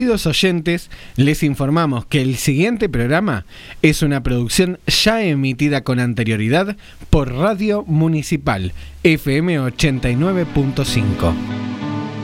Queridos oyentes, les informamos que el siguiente programa es una producción ya emitida con anterioridad por Radio Municipal FM 89.5.